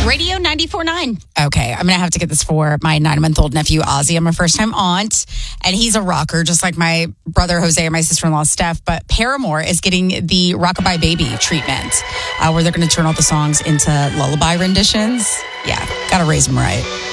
Radio 94.9. Okay, I'm going to have to get this for my 9-month-old nephew, Ozzy. I'm a first-time aunt, and he's a rocker, just like my brother, Jose, and my sister-in-law, Steph. But Paramore is getting the Rockabye Baby treatment, where they're going to turn all the songs into lullaby renditions. Yeah, got to raise them right.